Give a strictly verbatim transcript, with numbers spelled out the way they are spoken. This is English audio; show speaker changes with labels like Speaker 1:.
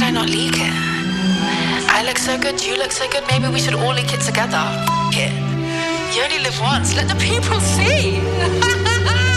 Speaker 1: I not leak it? I look so good, you look so good, maybe we should all leak it together. F- it. You only live once, let the people see.